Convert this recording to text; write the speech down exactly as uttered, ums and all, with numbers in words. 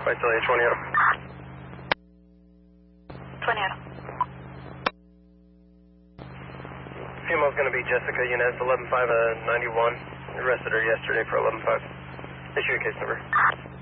Visalia twenty Adam. twenty Adam. Female's going to be Jessica Yanez, eleven five ninety-one. Arrested her yesterday for eleven five. Issue a case number.